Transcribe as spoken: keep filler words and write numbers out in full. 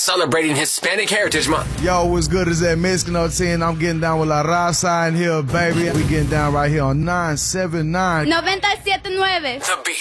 celebrating Hispanic Heritage Month. Yo, what's good? Is that Mexican ten? I'm getting down with La Raza in here, baby. We getting down right here on nine seven nine. noventa y siete nueve. The Beat.